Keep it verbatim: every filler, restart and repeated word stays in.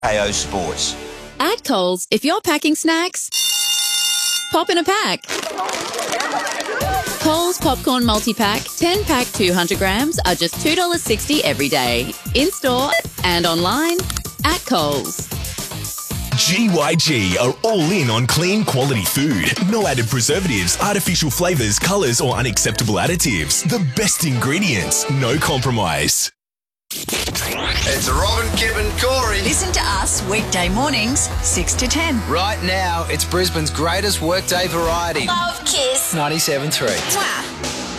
K O Sports. At Coles, if you're packing snacks, pop in a pack. Coles Popcorn Multi-Pack, ten pack two hundred grams are just two dollars sixty every day. In-store and online at Coles. G Y G are all in on clean quality food. No added preservatives, artificial flavours, colours or unacceptable additives. The best ingredients, no compromise. It's Robin, Kip and Corey. Listen to us weekday mornings, six to ten. Right now, it's Brisbane's greatest workday variety. Love Kiss. ninety-seven point three. Mwah.